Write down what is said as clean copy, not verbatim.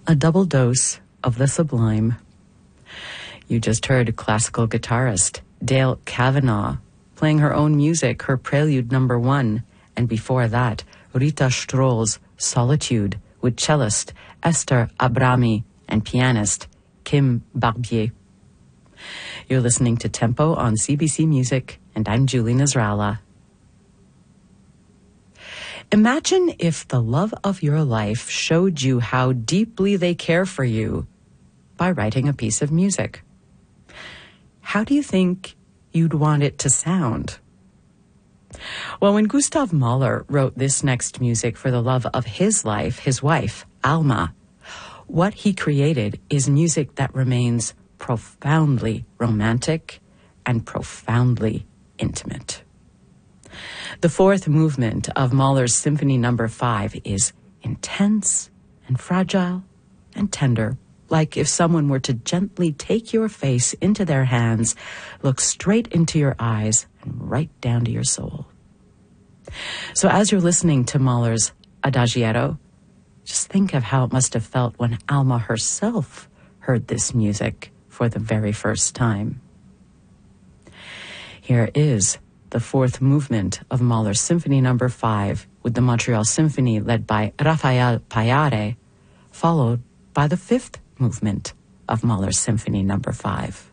A double dose of the sublime. You just heard classical guitarist Dale Kavanagh playing her own music, her Prelude No. 1, and before that, Rita Stroll's Solitude with cellist Esther Abrami and pianist Kim Barbier. You're listening to Tempo on CBC Music, and I'm Julie Nasrallah. Imagine if the love of your life showed you how deeply they care for you by writing a piece of music. How do you think you'd want it to sound? Well, when Gustav Mahler wrote this next music for the love of his life, his wife, Alma, what he created is music that remains profoundly romantic and profoundly intimate. The fourth movement of Mahler's Symphony No. 5 is intense and fragile and tender, like if someone were to gently take your face into their hands, look straight into your eyes, and right down to your soul. So as you're listening to Mahler's Adagietto, just think of how it must have felt when Alma herself heard this music for the very first time. Here is the fourth movement of Mahler's Symphony No. 5 with the Montreal Symphony led by Rafael Payare, followed by the fifth movement of Mahler's Symphony No. 5.